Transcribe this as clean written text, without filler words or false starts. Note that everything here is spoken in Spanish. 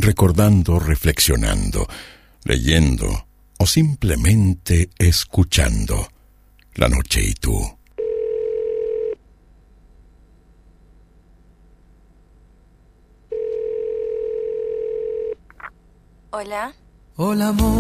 recordando, reflexionando, leyendo o simplemente escuchando. La noche y tú. Hola. Hola, amor.